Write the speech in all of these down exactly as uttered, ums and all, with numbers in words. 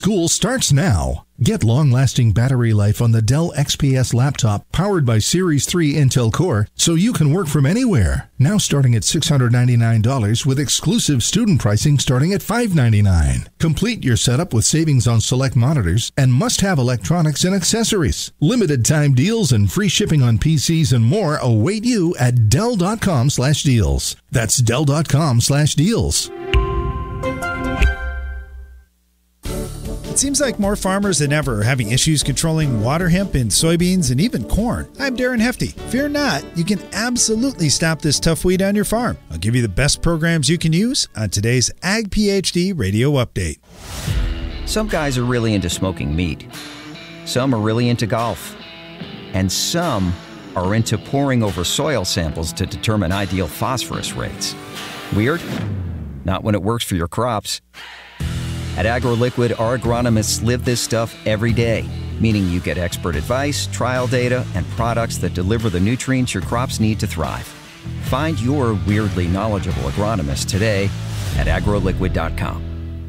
School starts now. Get long-lasting battery life on the Dell X P S laptop powered by Series three Intel Core so you can work from anywhere. Now starting at six hundred ninety-nine dollars with exclusive student pricing starting at five hundred ninety-nine dollars. Complete your setup with savings on select monitors and must-have electronics and accessories. Limited time deals and free shipping on P Cs and more await you at Dell.com slash deals. That's Dell.com slash deals. It seems like more farmers than ever are having issues controlling water hemp in soybeans and even corn. I'm Darren Hefty. Fear not, you can absolutely stop this tough weed on your farm. I'll give you the best programs you can use on today's Ag PhD Radio Update. Some guys are really into smoking meat. Some are really into golf. And some are into poring over soil samples to determine ideal phosphorus rates. Weird? Not when it works for your crops. At AgroLiquid, our agronomists live this stuff every day, meaning you get expert advice, trial data, and products that deliver the nutrients your crops need to thrive. Find your weirdly knowledgeable agronomist today at agroliquid dot com.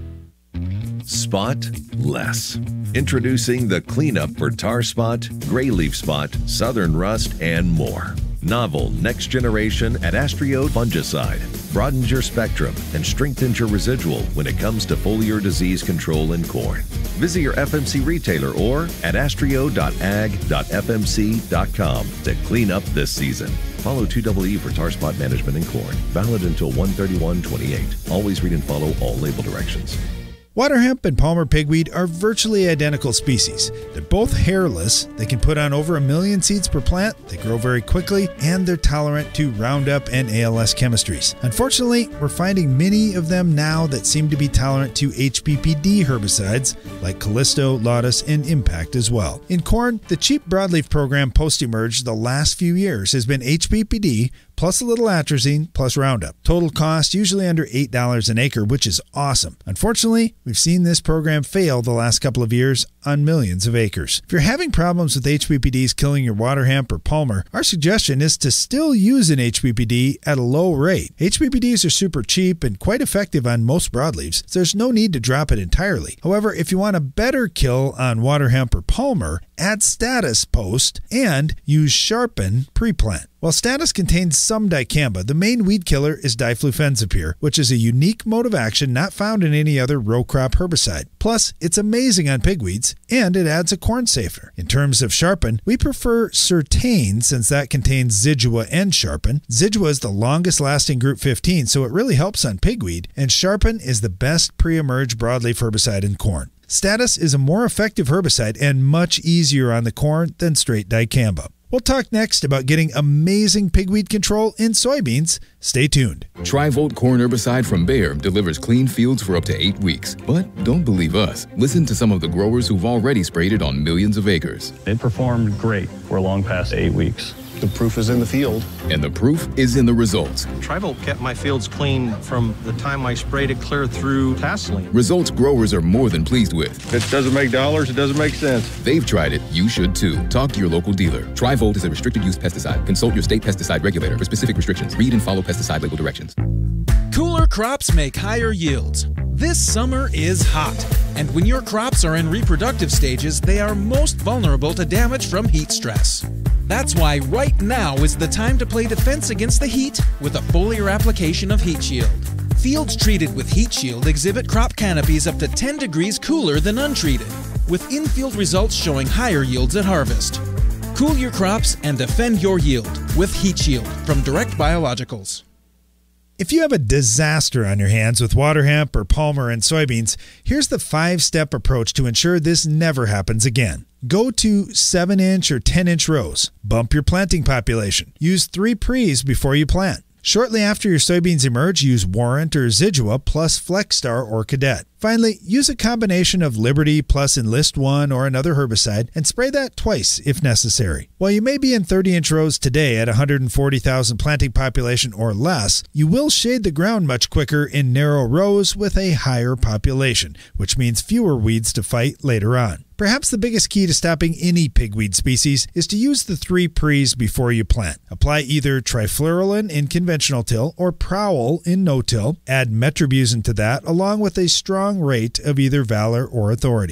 Spot less. Introducing the cleanup for tar spot, gray leaf spot, southern rust, and more. Novel next generation Adastrio fungicide broadens your spectrum and strengthens your residual when it comes to foliar disease control in corn. Visit your F M C retailer or adastrio dot ag dot f m c dot com to clean up this season. Follow two E E for tar spot management in corn. Valid until one thirty-one twenty-eight. Always read and follow all label directions. Water hemp and Palmer pigweed are virtually identical species. They're both hairless, they can put on over a million seeds per plant, they grow very quickly, and they're tolerant to Roundup and A L S chemistries. Unfortunately, we're finding many of them now that seem to be tolerant to H P P D herbicides like Callisto, Lotus, and Impact as well. In corn, the cheap broadleaf program post-emerge the last few years has been H P P D plus a little atrazine, plus Roundup. Total cost usually under eight dollars an acre, which is awesome. Unfortunately, we've seen this program fail the last couple of years on millions of acres. If you're having problems with H P P Ds killing your water hemp or Palmer, our suggestion is to still use an H P P D at a low rate. H P P Ds are super cheap and quite effective on most broadleaves, so there's no need to drop it entirely. However, if you want a better kill on water hemp or Palmer, add Status post and use Sharpen pre-plant. While Status contains some dicamba, the main weed killer is diflufenzapyr, which is a unique mode of action not found in any other row crop herbicide. Plus, it's amazing on pigweeds, and it adds a corn safer. In terms of Sharpen, we prefer Certain since that contains Zidua and Sharpen. Zidua is the longest lasting group fifteen, so it really helps on pigweed, and Sharpen is the best pre-emerge broadleaf herbicide in corn. Status is a more effective herbicide and much easier on the corn than straight dicamba. We'll talk next about getting amazing pigweed control in soybeans. Stay tuned. Tri-Volt corn herbicide from Bayer delivers clean fields for up to eight weeks. But don't believe us. Listen to some of the growers who've already sprayed it on millions of acres. It performed great. We're long past eight weeks. The proof is in the field. And the proof is in the results. Tri-Volt kept my fields clean from the time I sprayed it clear through tasseling. Results growers are more than pleased with. If it doesn't make dollars, it doesn't make sense. They've tried it. You should too. Talk to your local dealer. Tri-Volt is a restricted use pesticide. Consult your state pesticide regulator for specific restrictions. Read and follow pesticide label directions. Cooler crops make higher yields. This summer is hot, and when your crops are in reproductive stages, they are most vulnerable to damage from heat stress. That's why right now is the time to play defense against the heat with a foliar application of Heat Shield. Fields treated with Heat Shield exhibit crop canopies up to ten degrees cooler than untreated, with in-field results showing higher yields at harvest. Cool your crops and defend your yield with Heat Shield from Direct Biologicals. If you have a disaster on your hands with water hemp or Palmer and soybeans, here's the five-step approach to ensure this never happens again. Go to seven inch or ten inch rows. Bump your planting population. Use three pre's before you plant. Shortly after your soybeans emerge, use Warrant or Zidua plus Flexstar or Cadet. Finally, use a combination of Liberty plus Enlist one or another herbicide and spray that twice if necessary. While you may be in thirty inch rows today at one hundred forty thousand planting population or less, you will shade the ground much quicker in narrow rows with a higher population, which means fewer weeds to fight later on. Perhaps the biggest key to stopping any pigweed species is to use the three pre's before you plant. Apply either trifluralin in conventional till or Prowl in no-till. Add metribuzin to that along with a strong rate of either Valor or Authority.